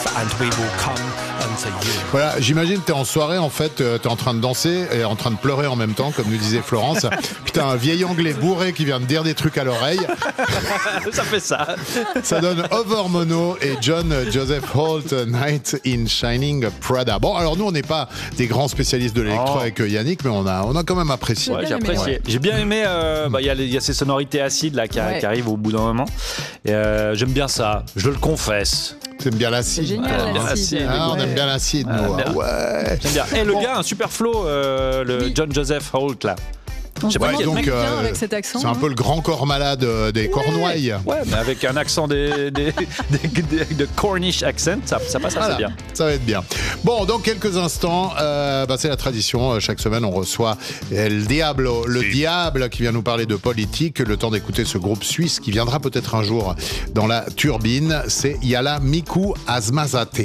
And we will come unto you. Voilà, j'imagine que t'es en soirée, en fait, t'es en train de danser et en train de pleurer en même temps, comme nous disait Florence. Puis t'as un vieil anglais bourré qui vient de dire des trucs à l'oreille. Ça fait ça. Ça donne Over Mono et John Joseph Holt, Night in Shining Prada. Bon, alors nous, on n'est pas des grands spécialistes de l'électro avec Yannick, mais on a quand même apprécié. Ouais, j'ai apprécié. Ouais. J'ai bien aimé, y a ces sonorités acides là qui arrivent au bout d'un moment. Et, j'aime bien ça, je le confesse. T'aimes bien l'acide. C'est génial, l'acide. On aime bien l'acide, nous. Ouais. J'aime bien. Et le gars, un super flow, John Joseph Holt là. Je sais pas, donc, bien avec cet accent. C'est un peu le grand corps malade des Cornouailles. Ouais, mais avec un accent de Cornish accent, ça passe assez bien. Ça va être bien. Bon, dans quelques instants, c'est la tradition. Chaque semaine, on reçoit El Diablo, le diable, qui vient nous parler de politique. Le temps d'écouter ce groupe suisse qui viendra peut-être un jour dans la turbine. C'est Yala Miku Asmazate.